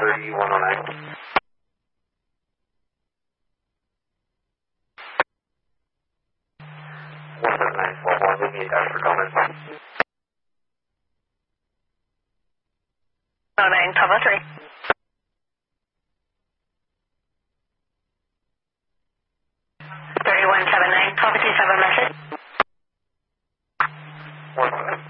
3109. 17912, leave me a dash for comments. 09, Papa 3. 3179, Papa 27 message. 17.